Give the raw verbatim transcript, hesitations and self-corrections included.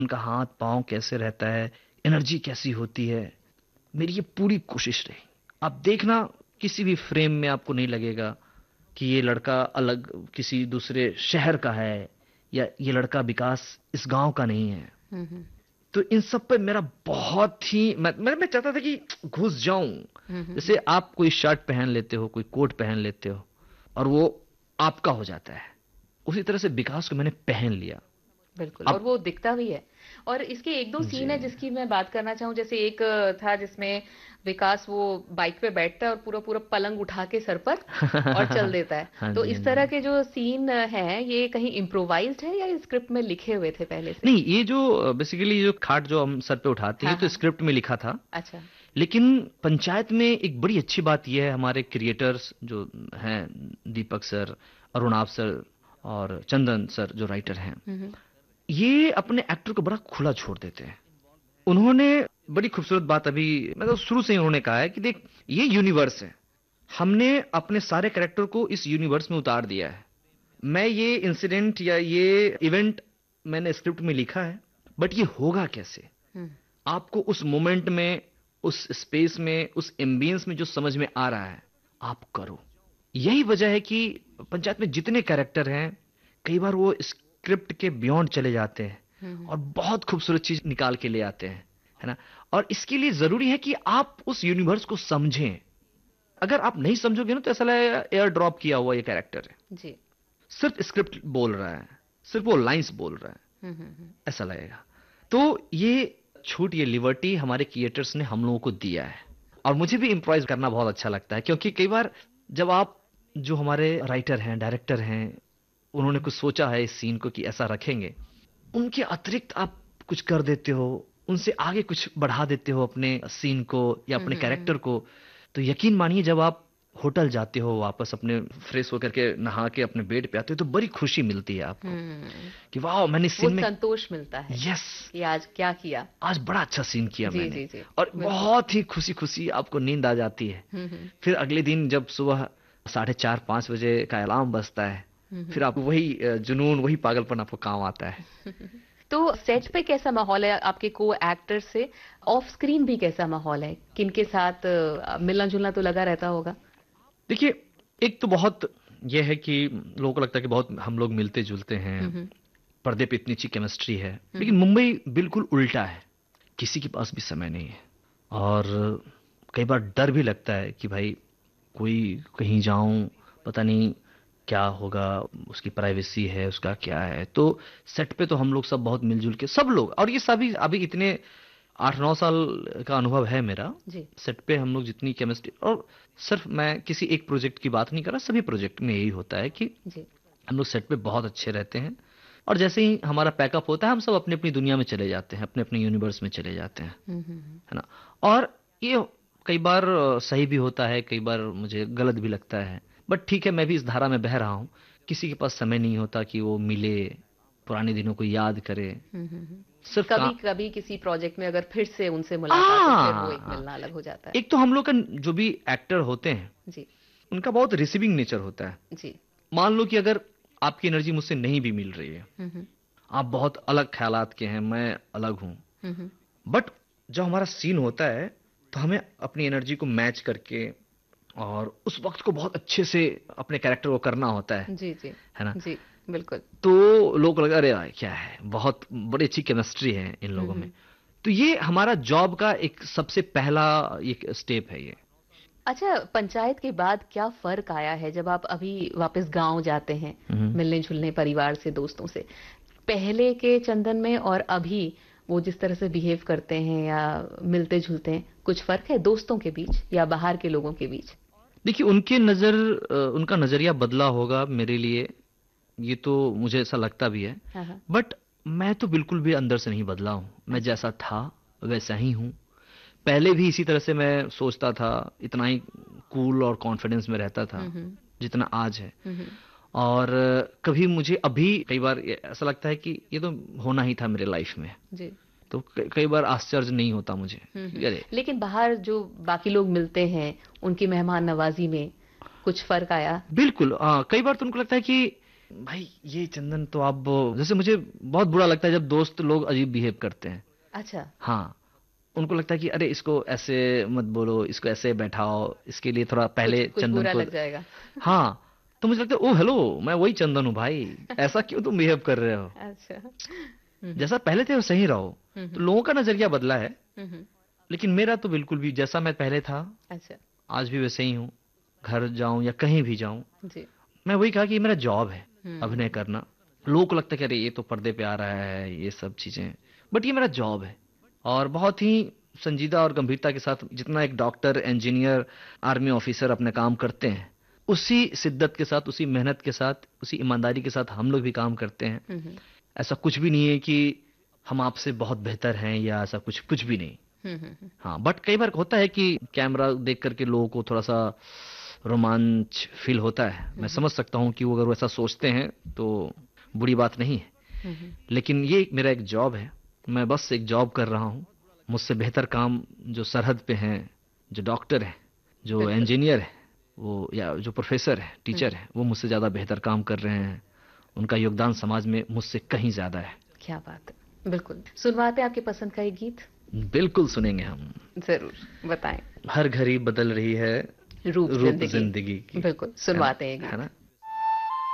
उनका हाथ पांव कैसे रहता है, एनर्जी कैसी होती है, मेरी ये पूरी कोशिश रही। आप देखना किसी भी फ्रेम में आपको नहीं लगेगा कि ये लड़का अलग किसी दूसरे शहर का है या ये लड़का विकास इस गांव का नहीं है। हम्म हम्म तो इन सब पे मेरा बहुत ही मैं मैं, मैं चाहता था कि घुस जाऊं। हम्म हम्म, जैसे आप कोई शर्ट पहन लेते हो, कोई कोट पहन लेते हो और वो आपका हो जाता है, उसी तरह से विकास को मैंने पहन लिया। बिल्कुल, और अब वो दिखता भी है। और इसके एक दो जी। सीन है जिसकी मैं बात करना चाहूँ। जैसे एक अ, था जिसमें विकास वो बाइक पे बैठता है और पूरा पूरा पलंग उठा के सर पर और चल देता है। हाँ तो जी, हाँ इस तरह जी। के जो सीन हैं ये कहीं इम्प्रोवाइज्ड है या स्क्रिप्ट में लिखे हुए थे पहले से? नहीं, ये जो बेसिकली जो खाट जो हम सर पे उठाते हैं हाँ ये तो हाँ। स्क्रिप्ट में लिखा था। अच्छा। लेकिन पंचायत में एक बड़ी अच्छी बात यह है, हमारे क्रिएटर्स जो हैं, दीपक सर, अरुणाभ सर और चंदन सर जो राइटर हैं, हम्म ये अपने एक्टर को बड़ा खुला छोड़ देते हैं। उन्होंने बड़ी खूबसूरत बात अभी मतलब शुरू से ही उन्होंने कहा है कि देख, ये यूनिवर्स है, हमने अपने सारे कैरेक्टर को इस यूनिवर्स में उतार दिया है। मैं ये इंसिडेंट या ये इवेंट मैंने स्क्रिप्ट में लिखा है, बट ये होगा कैसे, हम्म आपको उस मोमेंट में, उस स्पेस में, उस एम्बियंस में जो समझ में आ रहा है आप करो। यही वजह है कि पंचायत में जितने कैरेक्टर हैं कई बार वो स्क्रिप्ट के बियॉन्ड चले जाते हैं हम्म हम्म, और बहुत खूबसूरत चीज निकाल के ले आते हैं, है ना। और इसके लिए जरूरी है कि आप उस यूनिवर्स को समझें। अगर आप नहीं समझोगे ना तो ऐसा लगेगा एयर ड्रॉप किया हुआ ये कैरेक्टर है, जी। सिर्फ स्क्रिप्ट बोल रहा है, सिर्फ वो लाइंस बोल रहा है, हम्म हम्म हम्म, ऐसा लगेगा। तो ये छूट, ये लिबर्टी हमारे क्रिएटर्स ने हम लोगों को दिया है। और मुझे भी इम्प्रोवाइज करना बहुत अच्छा लगता है, क्योंकि कई बार जब आप, जो हमारे राइटर हैं, डायरेक्टर हैं, उन्होंने कुछ सोचा है इस सीन को कि ऐसा रखेंगे, उनके अतिरिक्त आप कुछ कर देते हो, उनसे आगे कुछ बढ़ा देते हो अपने सीन को या हम्म अपने हम्म हम्म, कैरेक्टर को। तो यकीन मानिए जब आप होटल जाते हो, वापस अपने फ्रेश होकर के नहा के अपने बेड पे आते हो तो बड़ी खुशी मिलती है आपको हम्म, कि वाह, मैंने इस वो सीन में, संतोष मिलता है यस, कि आज क्या किया। आज बड़ा अच्छा सीन किया जी मैंने। जी जी। और बिल्कुल। बहुत ही खुशी खुशी आपको नींद आ जाती है। हम्म हम्म फिर अगले दिन जब सुबह साढ़े चार पाँच बजे का अलार्म बजता है, हम्म फिर आपको वही अ, जुनून, वही पागलपन आपको काम आता है। हम्म। तो सेट जी। पे कैसा माहौल है आपके को एक्टर से? ऑफ स्क्रीन भी कैसा माहौल है? किनके साथ मिलना जुलना तो लगा रहता होगा? देखिए, एक तो बहुत यह है कि लोगों को लगता है कि बहुत हम लोग मिलते जुलते हैं, हम्म पर्दे पे इतनी अच्छी केमिस्ट्री है, लेकिन हम्म मुंबई बिल्कुल उल्टा है। किसी के पास भी समय नहीं है और कई बार डर भी लगता है कि भाई कोई, कहीं जाऊं, पता नहीं क्या होगा, उसकी प्राइवेसी है, उसका क्या है। तो सेट पे तो हम लोग सब बहुत मिलजुल के सब लोग, और ये सभी अभी इतने आठ नौ साल का अनुभव है मेरा जी सेट पे, हम लोग जितनी केमिस्ट्री, और सिर्फ मैं किसी एक प्रोजेक्ट की बात नहीं कर रहा, सभी प्रोजेक्ट में यही होता है कि जी। हम लोग सेट पे बहुत अच्छे रहते हैं। और जैसे ही हमारा पैकअप होता है हम सब अपनी अपनी दुनिया में चले जाते हैं, अपने अपने यूनिवर्स में चले जाते हैं, हम्म हम्म है ना। और ये कई बार अ, सही भी होता है, कई बार मुझे गलत भी लगता है, बट ठीक है, मैं भी इस धारा में बह रहा हूँ। किसी के पास समय नहीं होता कि वो मिले, पुराने दिनों को याद करे, हम्म हम्म हम्म। सिर्फ कभी का कभी किसी प्रोजेक्ट में अगर फिर से उनसे मुलाकात हो फिर वो एक आ, मिलना अलग हो जाता है। एक तो हम लोग का जो भी एक्टर होते हैं जी उनका बहुत रिसीविंग नेचर होता है। जी। मान लो कि अगर आपकी एनर्जी मुझसे नहीं भी मिल रही है, हम्म हम्म आप बहुत अलग ख्यालात के हैं, मैं अलग हूं, हम्म हम्म, बट जब हमारा सीन होता है तो हमें अपनी एनर्जी को मैच करके और उस वक्त को बहुत अच्छे से अपने कैरेक्टर को करना होता है जी जी है ना। जी। बिल्कुल। तो लोग लगा, अरे यार क्या है, बहुत बड़ी अच्छी केमिस्ट्री है इन हम्म लोगों में। हम्म। तो ये हमारा जॉब का एक सबसे पहला एक स्टेप है ये। अच्छा, पंचायत के बाद क्या फर्क आया है जब आप अभी वापस गांव जाते हैं हम्म। मिलने जुलने परिवार से, दोस्तों से? पहले के चंदन में और अभी वो जिस तरह से बिहेव करते हैं या मिलते जुलते हैं, कुछ फर्क है दोस्तों के बीच या बाहर के लोगों के बीच? देखिए, उनके नजर अ, उनका नजरिया बदला होगा मेरे लिए, ये तो मुझे ऐसा लगता भी है। हाँ हाँ। बट मैं तो बिल्कुल भी अंदर से नहीं बदला हूं, मैं अच्छा। जैसा था वैसा ही हूं। पहले भी इसी तरह से मैं सोचता था, इतना ही कूल और कॉन्फिडेंस में रहता था हम्म हम्म जितना आज है। हम्म हम्म, और अ, कभी मुझे अभी कई बार ये ऐसा लगता है कि ये तो होना ही था मेरे लाइफ में। जी। तो क- कई बार आश्चर्य नहीं होता मुझे हम्म हम्म। कि अरे, लेकिन बाहर जो बाकी लोग मिलते हैं उनकी मेहमान नवाजी में कुछ फर्क आया? बिल्कुल, हाँ, कई बार तो उनको लगता है कि भाई ये चंदन तो आप, जैसे मुझे बहुत बुरा लगता है जब दोस्त लोग अजीब बिहेव करते हैं। अच्छा। हाँ, उनको लगता है कि अरे इसको ऐसे मत बोलो, इसको ऐसे बैठाओ, इसके लिए थोड़ा कुछ पहले कुछ चंदन बुरा को। लग जाएगा। हाँ, तो मुझे लगता है ओ हेलो, मैं वही चंदन हूँ भाई, ऐसा क्यों तुम बिहेव कर रहे हो? अच्छा। हम्म हम्म जैसा पहले थे वो सही रहो। तो हम्म लोगों का नजरिया बदला है, हम्म हम्म, लेकिन मेरा तो बिल्कुल भी जैसा मैं पहले था अच्छा। आज भी वैसे ही हूँ। घर जाऊं या कहीं भी जाऊं, जी। मैं वही कहा कि ये मेरा जॉब है अभिनय हम्म करना। लोगों को लगता है कि अरे ये तो पर्दे पे आ रहा है, ये सब चीजें, बट ये मेरा जॉब है। और बहुत ही संजीदा और गंभीरता के साथ, जितना एक डॉक्टर, इंजीनियर, आर्मी ऑफिसर अपने काम करते हैं, उसी शिद्दत के साथ, उसी मेहनत के साथ, उसी ईमानदारी के साथ हम लोग भी काम करते हैं। हम्म ऐसा कुछ भी नहीं है कि हम आपसे बहुत बेहतर हैं या ऐसा कुछ, कुछ भी नहीं। हम्म हम्म हाँ, बट कई बार होता है कि कैमरा देख करके लोगों को थोड़ा सा रोमांच फील होता है। मैं हम्म समझ सकता हूँ कि वो अगर वैसा सोचते हैं तो बुरी बात नहीं है, हम्म लेकिन ये मेरा एक जॉब है। मैं बस एक जॉब कर रहा हूँ। मुझसे बेहतर काम जो सरहद पे हैं, जो डॉक्टर हैं, जो बिल्कुल। इंजीनियर है, वो या जो प्रोफेसर है, हम्म टीचर है, वो मुझसे ज़्यादा बेहतर काम कर रहे हैं। उनका योगदान समाज में मुझसे कहीं ज़्यादा है। क्या बात है, बिल्कुल। सुनवाते हैं आपकी पसंद का ये गीत। बिल्कुल सुनेंगे हम। जरूर, बताएं। हर घड़ी बदल रही है रूप रूप जिंदगी। जिंदगी की, बिल्कुल, है ना, सुनवाते हैं ये है गीत। ना।